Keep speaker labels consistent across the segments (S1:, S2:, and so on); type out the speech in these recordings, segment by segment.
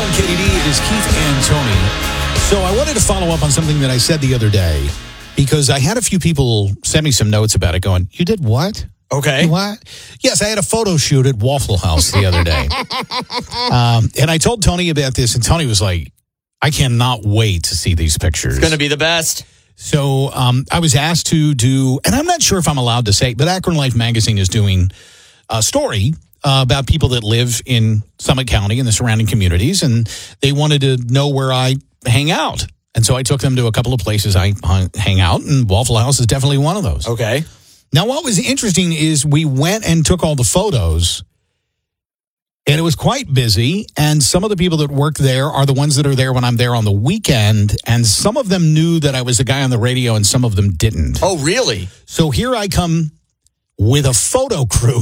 S1: KDD. It is Keith and Tony. So I wanted to follow up on something that I said the other day because I had a few people send me some notes about it going, you did what?
S2: Okay.
S1: What? Yes, I had a photo shoot at Waffle House the other day. And I told Tony about this, and Tony was like, I cannot wait to see these pictures.
S2: It's going to be the best.
S1: So I was asked to do, and I'm not sure if I'm allowed to say, but Akron Life Magazine is doing a story about people that live in Summit County and the surrounding communities, and they wanted to know where I hang out. And so I took them to a couple of places I hang out, and Waffle House is definitely one of those.
S2: Okay.
S1: Now, what was interesting is we went and took all the photos, and it was quite busy, and some of the people that work there are the ones that are there when I'm there on the weekend, and some of them knew that I was the guy on the radio, and some of them didn't.
S2: Oh, really?
S1: So here I come with a photo crew.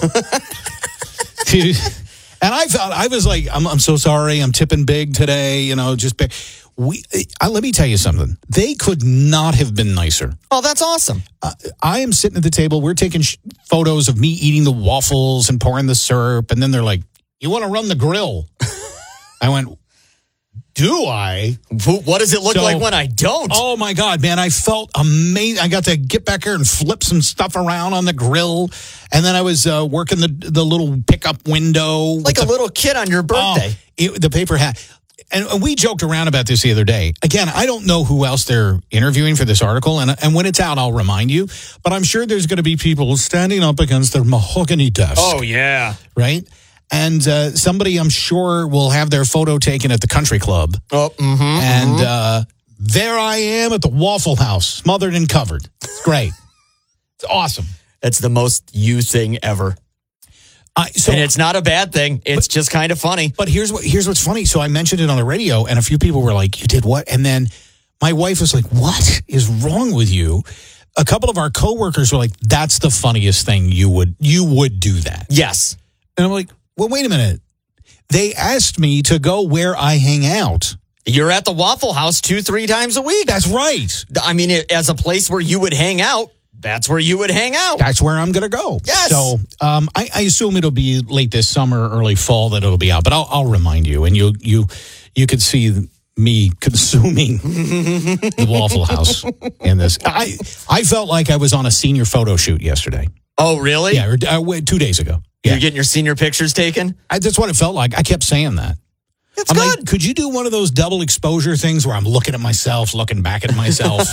S1: And I was like, I'm so sorry, I'm tipping big today, just big. Let me tell you something. They could not have been nicer.
S2: Oh, that's awesome.
S1: I am sitting at the table. We're taking photos of me eating the waffles and pouring the syrup. And then they're like, you want to run the grill? I went, do I?
S2: What does it look like when I don't?
S1: Oh, my God, man. I felt amazing. I got to get back here and flip some stuff around on the grill. And then I was working the little pickup window.
S2: Like a little kid on your birthday.
S1: The paper hat. And we joked around about this the other day. Again, I don't know who else they're interviewing for this article, and when it's out, I'll remind you. But I'm sure there's going to be people standing up against their mahogany desk.
S2: Oh, yeah.
S1: Right? And somebody, I'm sure, will have their photo taken at the country club.
S2: Oh,
S1: And there I am at the Waffle House, smothered and covered. It's great. It's awesome.
S2: That's the most you thing ever. And it's not a bad thing. It's just kind of funny.
S1: But here's what's funny. So I mentioned it on the radio, and a few people were like, you did what? And then my wife was like, what is wrong with you? A couple of our coworkers were like, that's the funniest thing. You would do that.
S2: Yes.
S1: And I'm like, well, wait a minute. They asked me to go where I hang out.
S2: You're at the Waffle House 2-3 times a week.
S1: That's right.
S2: I mean, as a place where you would hang out, that's where you would hang out.
S1: That's where I'm going to go.
S2: Yes.
S1: So I assume it'll be late this summer, early fall that it'll be out. But I'll remind you, and you could see me consuming the Waffle House in this. I felt like I was on a senior photo shoot yesterday.
S2: Oh, really?
S1: Yeah, 2 days ago. Yeah.
S2: You're getting your senior pictures taken?
S1: That's what it felt like. I kept saying that.
S2: It's
S1: I'm
S2: good.
S1: like, could you do one of those double exposure things where I'm looking at myself, looking back at myself?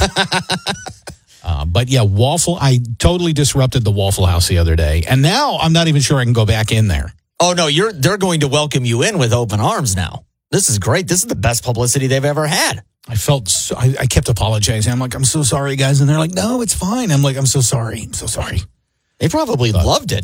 S1: But yeah, I totally disrupted the Waffle House the other day. And now I'm not even sure I can go back in there.
S2: Oh, no, they're going to welcome you in with open arms now. This is great. This is the best publicity they've ever had.
S1: I kept apologizing. I'm like, I'm so sorry, guys. And they're like, no, it's fine. I'm like, I'm so sorry. I'm so sorry.
S2: They probably loved it.